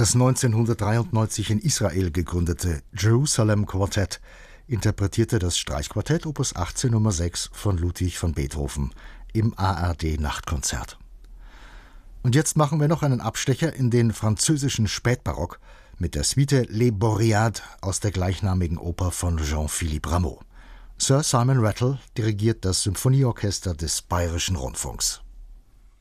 Das 1993 in Israel gegründete Jerusalem Quartett interpretierte das Streichquartett Opus 18 Nummer 6 von Ludwig van Beethoven im ARD-Nachtkonzert. Und jetzt machen wir noch einen Abstecher in den französischen Spätbarock mit der Suite Les Boréades aus der gleichnamigen Oper von Jean-Philippe Rameau. Sir Simon Rattle dirigiert das Symphonieorchester des Bayerischen Rundfunks.